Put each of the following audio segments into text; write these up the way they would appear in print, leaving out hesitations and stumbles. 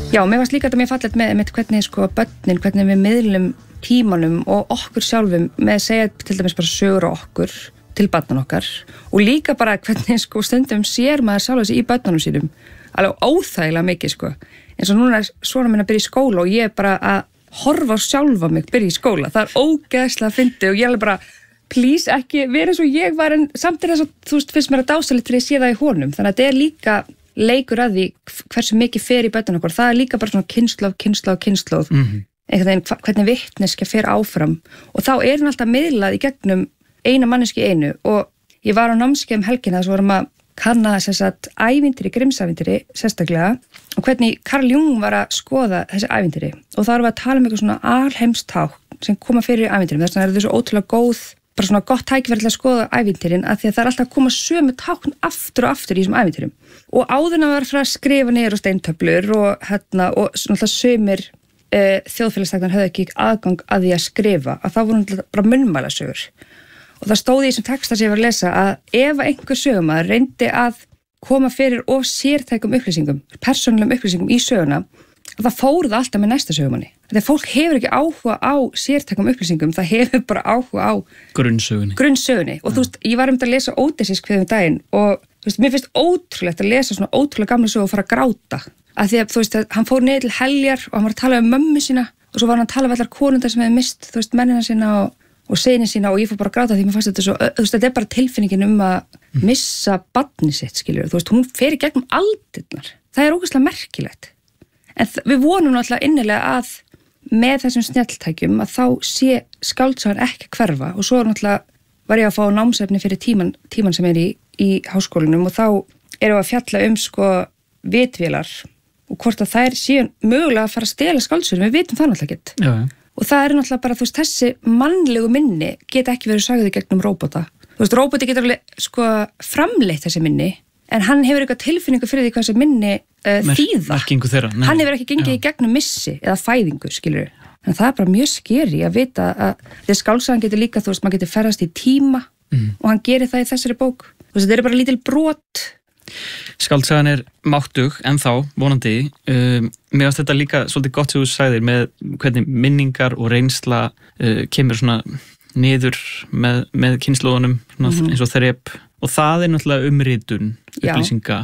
Já, mér varst líka þetta mér fallegt með hvernig sko börnin, hvernig við miðlum tímanum og okkur sjálfum með að segja til dæmis bara sögur okkur til barnan okkar og líka bara hvernig sko stundum sér maður sjálf sig í börnunum sínum alveg óþægilega mikið sko eins og núna svona minn að byrja í skóla og ég er bara að horfa á sjálfa mig byrja í skóla, það ógeðslega fyndið og ég er bara please ekki vera eins og ég var en samt þess að þú veist finnst mér að dásalegt þegar ég sé það í honum þannig að þetta er líka leikur að því hversu mikið fer í börnunum okkur, það er líka bara svona kynslóð einhvern veginn hvernig vitneskja fer áfram og þá er hún alltaf miðlað í gegnum eina manneski einu og ég var á námskeið helgina þess að vorum að kanna ævintýri, Grimms-ævintýri sérstaklega og hvernig Carl Jung var að skoða þessi ævintýri og þá erum við að tala eitthvað svona alheimstákn sem koma fyrir í ævintýrum þess vegna er þetta svo ótrúlega góð bara svona gott tækifæri til að skoða ævintýrin af því að það er alltaf að koma sömu tákn aftur og aftur í þessum ævintýrum og áðurna var frá að skrifa niður á steintöflur og svona sömur þjóðfélagsþegnar höfðu ekki aðgang að því að skrifa að það voru bara munnmælasögur og það stóði í þessum texta sem ég var að lesa að ef einhver sögumaður reyndi að koma fyrir of sértækum upplýsingum, persónulegum upplýsingum í söguna það fór það alltaf með næsta sögumanni þegar fólk hefur ekki áhuga á sértækum upplýsingum það hefur bara áhuga á grunnsögunni og þú veist, ég var að lesa Ódysseifs kveðum daginn og þú veist, mér finnst ótrúlegt að lesa svona ótrúlega gamla sögu og fara að gráta að því að þú veist, hann fór niður til Heljar og hann var að tala um mömmu sína og svo var hann að tala um allar konundar sem hefði mist, þú veist, mennina sína og syni sína og ég fór bara að gráta því mér fannst þetta svo, þú veist, þetta er bara tilfinningin að missa barnið sitt, skiljur, þú veist, hún fer í gegnum aldirnar, það er ógeðslega merkilegt, en við vonum náttúrulega innilega að með þessum snjalltækjum að þá sé skáldsagan ekki hverfa og svo náttúrulega var ég að fá námsefni fyrir tíman sem er í háskólanum og þá erum við að fjalla sko vitvélar og hvort að þær séu mögulega að fara að stela skáldsögum, við vitum það náttúrulega ekki. Já. Og það er náttúrulega bara, þú veist, þessi mannlegu minni geta ekki verið sagði gegnum róbota. Þú veist, róboti getur alveg sko framleitt þessi minni, en hann hefur eitthvað tilfinningu fyrir því hvað þessi minni þýða. Merkingu þeirra. Nei. Hann hefur ekki gengið í gegnum missi eða fæðingu, skilur. En það er bara mjög skeri að vita að því skálsagan getur líka, þú veist, maður getur ferðast í tíma og hann gerir það í þessari bók. Þú veist, þetta er bara lítil brot. Skáldsagan er máttug ennþá, vonandi. Mér finnst þetta líka svolítið gott sem þú sagðir með hvernig minningar og reynsla kemur svona niður með kynslóðunum eins og þrep og það er náttúrulega umritun upplýsinga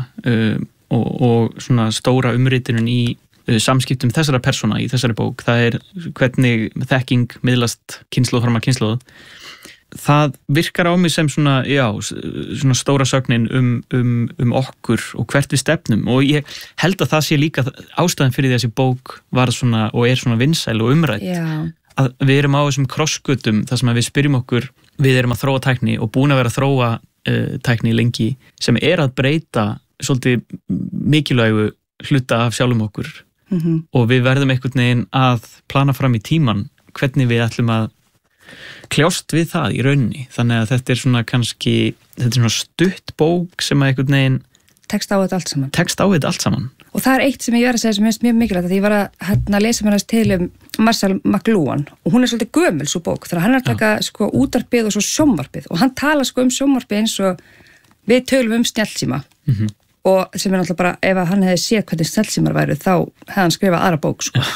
og svona stóra umritunum í samskiptum þessara persóna í þessari bók. Það er hvernig þekking miðlast kynslóð fram að kynslóð. Það virkar á mig sem svona stóra sögnin okkur og hvert við stefnum og ég held að það sé líka ástæðan fyrir því að þessi bók var svona og er svona vinsæl og umrædd. Að við erum á þessum krossgötum þar sem að við spyrjum okkur, við erum að þróa tækni og búin að vera að þróa tækni lengi sem er að breyta svolítið mikilvægu hluta af sjálfum okkur og við verðum einhvern veginn að plana fram í tíman hvernig við ætlum að kljást við það í rauninni, þannig að þetta er svona kannski, þetta er svona stutt bók sem að einhvern veginn tekst á þetta allt saman og það er eitt sem ég var að segja sem er mjög mikilvægt að ég var að lesa mér til Marshall McLuhan og hún er svolítið gömul svo bók, þannig að hann er að taka sko útvarpið og svo sjónvarpið og hann tala sko sjónvarpið eins og við tölum snjallsíma og sem er náttúrulega bara, ef hann hefði séð hvernig snjallsímar væru þá hefði hann skrifað aðra bók sko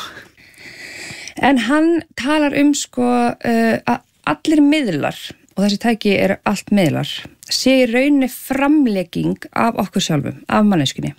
en hann talar sko að allir miðlar, og þessi tæki er allt miðlar, sé í rauninni framlegging af okkur sjálfum, af manneskjunni.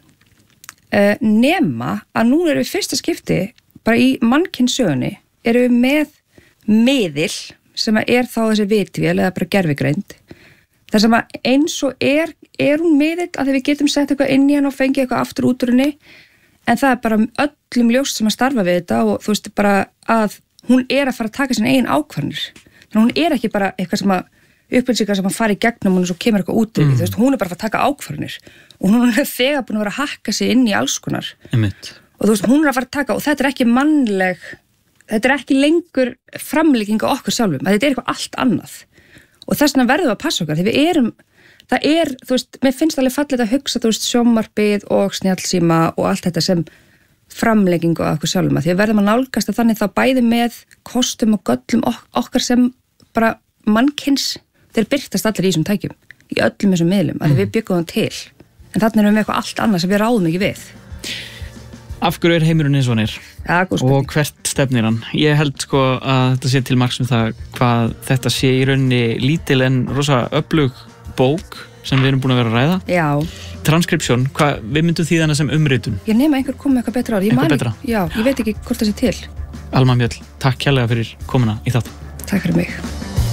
Nema að nú erum við fyrsta skipti, bara í mannkynssögunni, erum við með miðil, sem er þá þessi vitvél eða bara gervigreind. Það sem að eins og er hún miðill að því við getum sett eitthvað inn í hann og fengið eitthvað aftur út úr henni, en það er bara öllum ljóst sem að starfa við þetta og þú veist bara að hún er að fara að taka sín eigin ákvarðanir. Þannig hún er ekki bara eitthvað sem að upplýsingar sem að fara í gegnum og svo kemur eitthvað út þú veist, hún er bara að taka ákvarðanir og hún er þegar búin að vera að hakka sig inn í alls konar og þú veist, hún er að fara að taka og þetta er ekki mannleg, þetta er ekki lengur framlegging á okkur sjálfum, þetta er eitthvað allt annað og þess vegna verðum við að passa okkar því við erum, það er, þú veist, mér finnst alveg fallegt að hugsa, þú veist, sjónvarpið og snjallsíma og allt þetta sem framleggingu á okkur sjálfum, því við verðum að nálgast að þannig þá bæði með kostum og göllum okkar sem bara mannkyns, þeir birtast allir í þessum tækjum, í öllum þessum miðlum, að við byggum það til, en þannig erum við eitthvað allt annað sem við ráðum ekki við. Af hverju heimurinn eins og hann Ja, góð spurning. og hvert stefnir hann? Ég held sko að þetta sé til marks það hvað þetta sé í rauninni lítil en rosa öflug bók sem við erum búin að vera að ræða. Já. Transkripsjón, við myndum því þannig sem umritun. Ég nema einhver kom með eitthvað betra orð. Eitthvað betra? Já, ég veit ekki hvort það sé til. Alma Mjöll, takk kærlega fyrir komuna í þátt. Takk fyrir mig.